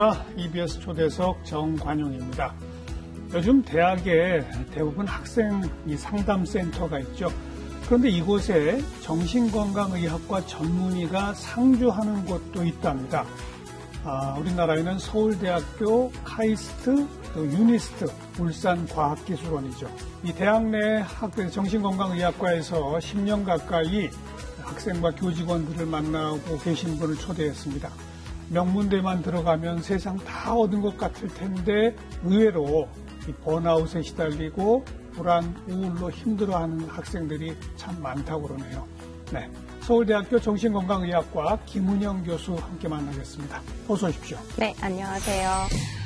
EBS 초대석 정관용입니다. 요즘 대학에 대부분 학생 상담센터가 있죠. 그런데 이곳에 정신건강의학과 전문의가 상주하는 곳도 있답니다. 우리나라에는 서울대학교 카이스트, 또 유니스트, 울산과학기술원이죠. 이 대학 내 정신건강의학과에서 10년 가까이 학생과 교직원들을 만나고 계신 분을 초대했습니다. 명문대만 들어가면 세상 다 얻은 것 같을 텐데 의외로 이 번아웃에 시달리고 불안, 우울로 힘들어하는 학생들이 참 많다고 그러네요. 네, 서울대학교 정신건강의학과 김은영 교수 함께 만나겠습니다. 어서 오십시오. 네, 안녕하세요.